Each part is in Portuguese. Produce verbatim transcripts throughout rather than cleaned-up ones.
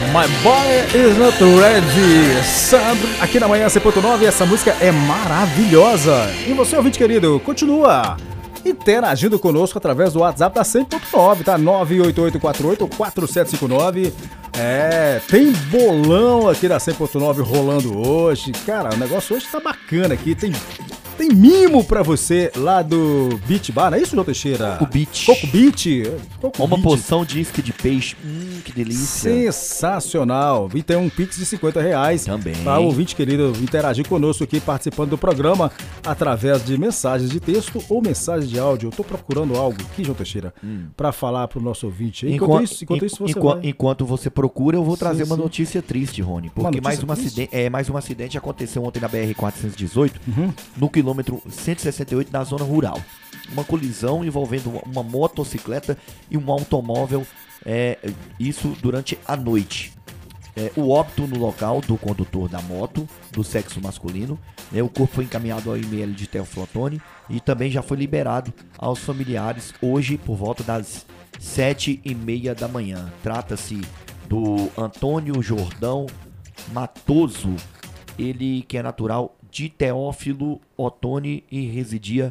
My Body is Not Ready. Sandro, aqui na manhã cem ponto nove, essa música é maravilhosa. E você, ouvinte querido, continua interagindo conosco através do WhatsApp da cem ponto nove, tá? nove oito oito quatro oito quatro sete cinco nove. É, tem bolão aqui da cem ponto nove rolando hoje. Cara, o negócio hoje tá bacana aqui. Tem, tem mimo pra você lá do Beach Bar, não é isso, João Teixeira? Coco Beach. Coco Beach. Coco Uma Beach. porção de isca de peixe. Hum, que delícia. Sensacional. E tem um Pix de cinquenta reais. Também. Para o ouvinte querido interagir conosco aqui, participando do programa através de mensagens de texto ou mensagens de áudio. Eu tô procurando algo aqui, João Teixeira, hum. para falar pro nosso ouvinte. Enquanto, enquanto isso, enquanto isso você enquanto, vai... enquanto você procura, eu vou trazer sim, uma sim. notícia triste, Rony. Porque mais um, acidente, é, mais um acidente aconteceu ontem na B R quatrocentos e dezoito, uhum. no quilômetro cento e sessenta e oito, na zona rural. Uma colisão envolvendo uma motocicleta e um automóvel, é, isso durante a noite. É, o óbito no local do condutor da moto, do sexo masculino, né, o corpo foi encaminhado ao I M L de Teoflotone e também já foi liberado aos familiares hoje por volta das sete e meia da manhã. Trata-se do Antônio Jordão Matoso, ele que é natural de Teófilo Otoni e residia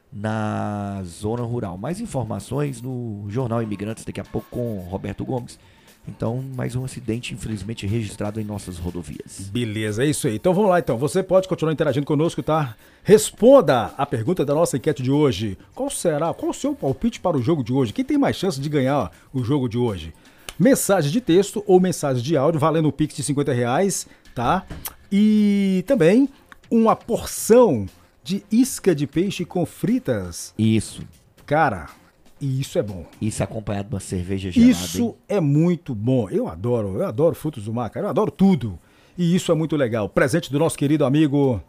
na zona rural. Mais informações no Jornal Imigrantes daqui a pouco com Roberto Gomes. Então, mais um acidente, infelizmente, registrado em nossas rodovias. Beleza, é isso aí. Então vamos lá, então. Você pode continuar interagindo conosco, tá? Responda a pergunta da nossa enquete de hoje. Qual será, qual o seu palpite para o jogo de hoje? Quem tem mais chance de ganhar o jogo de hoje? Mensagem de texto ou mensagem de áudio, valendo o Pix de cinquenta reais, tá? E também uma porção de isca de peixe com fritas. Isso. Cara... E isso é bom. Isso acompanhado de uma cerveja gelada. Isso hein? é muito bom. Eu adoro, eu adoro frutos do mar, cara. Eu adoro tudo. E isso é muito legal. Presente do nosso querido amigo...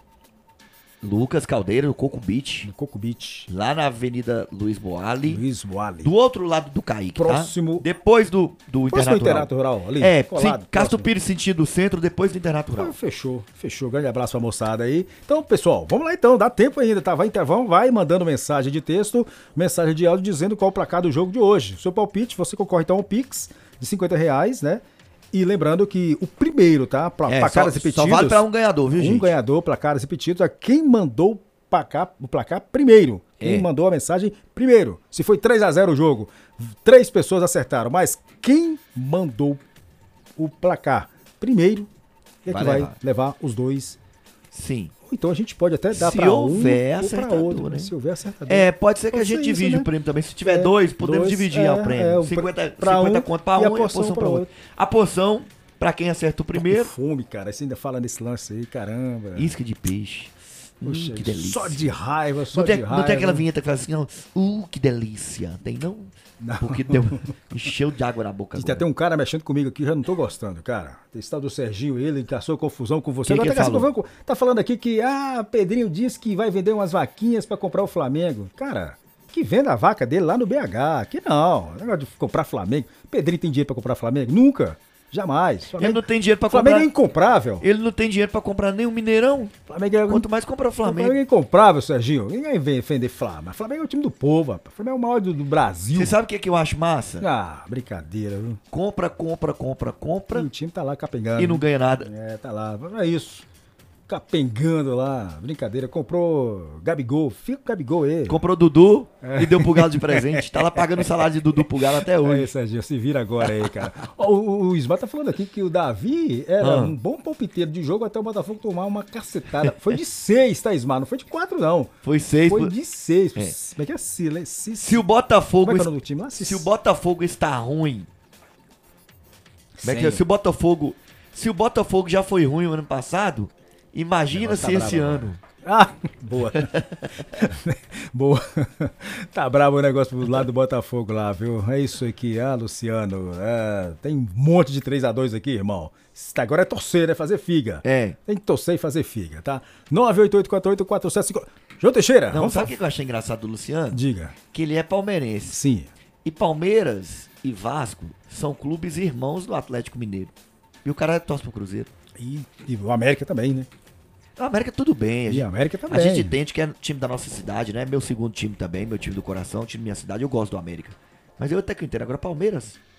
Lucas Caldeira, do Coco Beach. Do Coco Beach. Lá na Avenida Luiz Boali. Luiz Boali. Do outro lado do Caique, Próximo... tá? Depois do, do Internato, Internato Rural. Rural ali, é, colado, sim, Castro Pires sentido centro, depois do Internato Rural. Ah, fechou, fechou. Grande abraço pra moçada aí. Então, pessoal, vamos lá então. Dá tempo ainda, tá? Vai, intervalo, vai mandando mensagem de texto, mensagem de áudio dizendo qual o placar do jogo de hoje. Seu palpite, você concorre então ao Pix de cinquenta reais, né? E lembrando que o primeiro, tá? Pra, é, placares só, repetidos. Só vale pra um ganhador, viu, um gente? Um ganhador, placares repetidos. É quem mandou placar, o placar primeiro. Quem é. mandou a mensagem primeiro. Se foi três a zero o jogo, três pessoas acertaram. Mas quem mandou o placar primeiro é vai que levar. vai levar os dois. Sim. Então a gente pode até dar se para um houver ou para outro, né? Se houver acertador. É, pode ser que pode a gente isso, divide né? o prêmio também. Se tiver é, dois, podemos dois, dividir é, o prêmio. É, cinquenta, pra cinquenta um, conto para um e a porção para outro. A porção, para quem acerta o primeiro. Fome, cara. Você ainda fala nesse lance aí, caramba. Isca de peixe. Puxa, hum, que delícia. Só de raiva, só não tem, de raiva. Não tem aquela vinheta que faz assim, ó, uh, que delícia. Tem não? Não. Porque deu, encheu de água na boca. Tem até um cara mexendo comigo aqui, já não tô gostando, cara. Esse tal do Serginho, ele encaçou confusão com você. Que não, que tá, falou? tá falando aqui que, ah, Pedrinho disse que vai vender umas vaquinhas pra comprar o Flamengo. Cara, que venda a vaca dele lá no B H. Aqui não, negócio de comprar Flamengo. Pedrinho tem dinheiro pra comprar Flamengo? Nunca. Jamais. Flamengo, ele não tem dinheiro pra Flamengo comprar. Flamengo é incomprável. Ele não tem dinheiro pra comprar nem um Mineirão. Flamengo é... Quanto mais compra o Flamengo. Flamengo é incomprável, Serginho. Ninguém vem defender Flamengo. Flamengo é o time do povo, rapaz. Flamengo é o maior do, do Brasil. Você sabe o que, é que eu acho massa? Ah, brincadeira, viu? Compra, compra, compra, compra. E o time tá lá capengando. E não ganha nada. É, tá lá. É isso. Capengando lá, brincadeira, comprou Gabigol, fica com o Gabigol aí. Comprou Dudu é. e deu pro Galo de presente. Tá lá pagando o salário de Dudu pro Galo até hoje. É isso, Serginho, se vira agora aí, cara. o, o, o Ismar tá falando aqui que o Davi era ah. um bom palpiteiro de jogo até o Botafogo tomar uma cacetada. Foi de seis, tá, Ismar? Não foi de quatro, não. Foi seis. Foi de seis. É. Como é que é? Se, se, se o Botafogo... Como é que é o nome do time lá? Se, se o Botafogo está ruim... Como é que é? Sim. Se o Botafogo... Se o Botafogo já foi ruim o ano passado... Imagina se tá esse bravo, ano. Ah, boa. Boa. Tá bravo o negócio do lado do Botafogo lá, viu? É isso aqui. Ah, Luciano. É, tem um monte de três a dois aqui, irmão. Agora é torcer, é fazer figa. É. Tem que torcer e fazer figa, tá? nove oito oito quatro oito quatro sete cinco. João Teixeira. Não, vamos sabe o falar. que eu achei engraçado do Luciano? Diga. Que ele é palmeirense. Sim. E Palmeiras e Vasco são clubes irmãos do Atlético Mineiro. E o cara torce pro Cruzeiro. E, e o América também, né? A América tudo bem. A e gente, a América também. A gente entende que é time da nossa cidade, né? Meu segundo time também, meu time do coração, time da minha cidade. Eu gosto do América. Mas eu até que eu entendo. Agora, Palmeiras.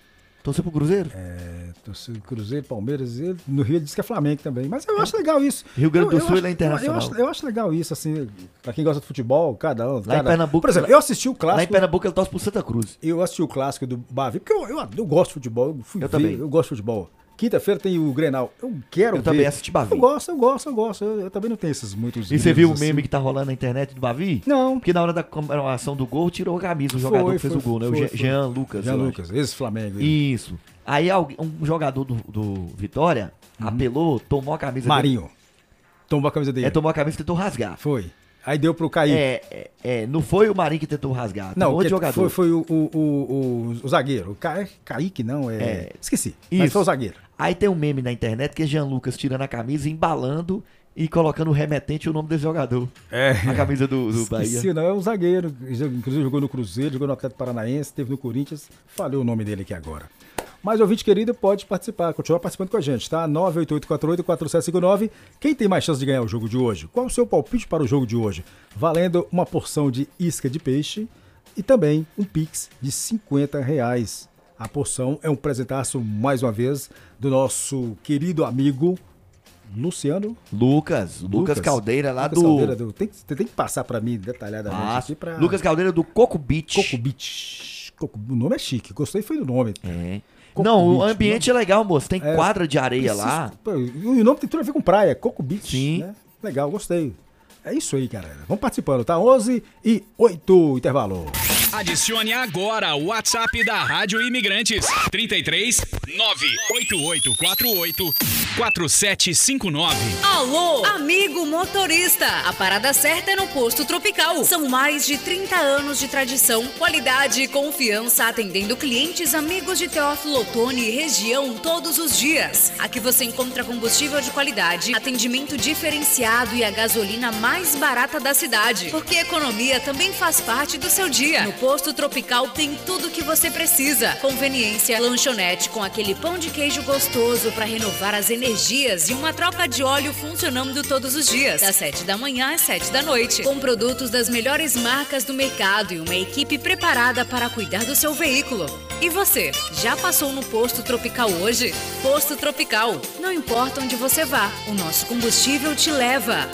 Torceu pro Cruzeiro? É, torceu Cruzeiro, Palmeiras, e no Rio ele disse que é Flamengo também. Mas eu acho legal isso. Rio Grande do eu, Sul eu ele é acho, internacional. Eu acho, eu acho legal isso, assim, pra quem gosta de futebol, cada um. Lá cada... em Pernambuco. Por exemplo, eu assisti o clássico. Lá em Pernambuco ele torce pro Santa Cruz. Eu assisti o clássico do Bavi, porque eu, eu, eu gosto de futebol. Eu, fui eu ver, também. Eu gosto de futebol. Quinta-feira tem o Grenal. Eu quero eu ver. Eu também assisti Bavi. Eu gosto, eu gosto, eu gosto. Eu, eu também não tenho esses muitos. E você viu assim. o meme que tá rolando na internet do Bavi? Não. Porque na hora da comemoração do gol, tirou a camisa, o Foi, jogador que fez foi, o gol, né? foi, o foi. Jean Lucas. Jean Lucas, esse Flamengo. Isso. Aí alguém- um jogador do, do Vitória uhum. apelou, tomou a camisa Marinho. dele. Tomou a camisa dele. É, tomou a camisa e tentou rasgar. Foi. Aí deu pro Kaique. É, é, é, não foi o Marinho que tentou rasgar. Não, outro jogador. Foi, foi o, o, o, o, o zagueiro. O Ca... Kaique, não, é... É. Esqueci. Isso. Mas foi o zagueiro. Aí tem um meme na internet que é Jean Lucas tirando a camisa, embalando e colocando o remetente e o nome desse jogador. É. A camisa do, do Bahia. Esqueci, não, é o zagueiro. Inclusive jogou no Cruzeiro, jogou no Atlético Paranaense, teve no Corinthians. Falei o nome dele aqui agora. Mas ouvinte querido, pode participar, continuar participando com a gente, tá? nove oito oito quatro oito quatro sete cinco nove. Quem tem mais chance de ganhar o jogo de hoje? Qual o seu palpite para o jogo de hoje? Valendo uma porção de isca de peixe e também um Pix de cinquenta reais. A porção é um presentaço, mais uma vez, do nosso querido amigo Luciano. Lucas, Lucas, Lucas Caldeira, lá Lucas do... Caldeira do... Tem, tem que passar para mim detalhadamente ah, aqui pra... Lucas Caldeira do Coco Beach. Coco Beach. Coco... O nome é chique, gostei foi do nome. É. Coco Não, Beach, o ambiente não... é legal, moço. Tem é, quadra de areia preciso... lá. E o nome tem tudo a ver com praia, Coco Beach. Sim. Né? Legal, gostei. É isso aí, galera. Vamos participando, tá? onze e oito, intervalo. Adicione agora o WhatsApp da Rádio Imigrantes. trinta e três, nove oito oito quatro oito, quatro sete cinco nove. Alô, amigo motorista. A parada certa é no Posto Tropical. São mais de trinta anos de tradição, qualidade e confiança atendendo clientes amigos de Teófilo Otoni e região todos os dias. Aqui você encontra combustível de qualidade, atendimento diferenciado e a gasolina mais barata da cidade. Porque economia também faz parte do seu dia. No Posto Tropical tem tudo o que você precisa. Conveniência, lanchonete com aquele pão de queijo gostoso para renovar as energias e uma troca de óleo funcionando todos os dias, das sete da manhã às sete da noite. Com produtos das melhores marcas do mercado e uma equipe preparada para cuidar do seu veículo. E você, já passou no Posto Tropical hoje? Posto Tropical. Não importa onde você vá, o nosso combustível te leva.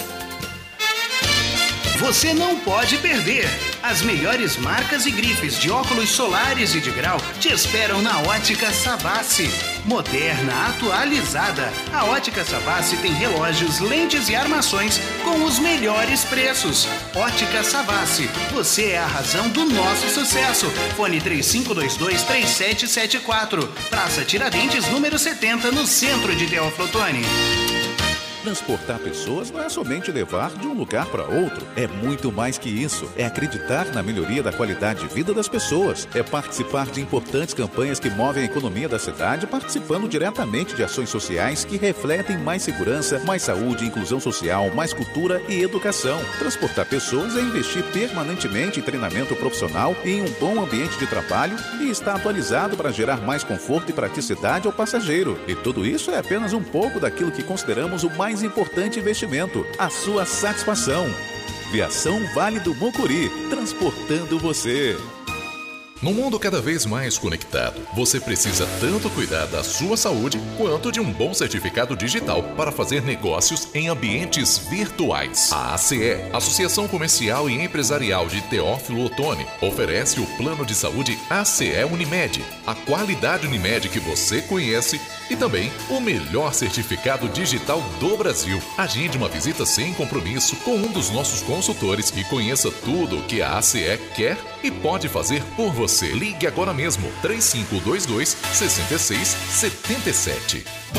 Você não pode perder! As melhores marcas e grifes de óculos solares e de grau te esperam na Ótica Savassi. Moderna, atualizada, a Ótica Savassi tem relógios, lentes e armações com os melhores preços. Ótica Savassi, você é a razão do nosso sucesso. Fone três cinco dois dois, três sete sete quatro. Praça Tiradentes, número setenta, no centro de Teófilo Otoni. Transportar pessoas não é somente levar de um lugar para outro. É muito mais que isso. É acreditar na melhoria da qualidade de vida das pessoas. É participar de importantes campanhas que movem a economia da cidade, participando diretamente de ações sociais que refletem mais segurança, mais saúde, inclusão social, mais cultura e educação. Transportar pessoas é investir permanentemente em treinamento profissional e em um bom ambiente de trabalho e estar atualizado para gerar mais conforto e praticidade ao passageiro. E tudo isso é apenas um pouco daquilo que consideramos o mais mais importante investimento, a sua satisfação. Viação Vale do Mucuri, transportando você. No mundo cada vez mais conectado, você precisa tanto cuidar da sua saúde quanto de um bom certificado digital para fazer negócios em ambientes virtuais. A ACE, Associação Comercial e Empresarial de Teófilo Otoni, oferece o plano de saúde A C E Unimed, a qualidade Unimed que você conhece e também o melhor certificado digital do Brasil. Agende uma visita sem compromisso com um dos nossos consultores e conheça tudo o que a A C E quer e pode fazer por você. Ligue agora mesmo, três cinco dois dois, seis seis sete sete.